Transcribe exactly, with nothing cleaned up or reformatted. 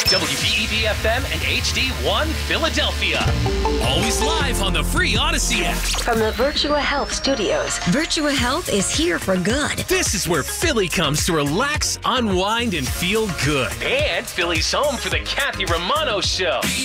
W B E D F M and H D one Philadelphia. Always live on the free Odyssey app. From the Virtua Health Studios, Virtua Health is here for good. This is where Philly comes to relax, unwind, and feel good. And Philly's home for the Kathy Romano Show.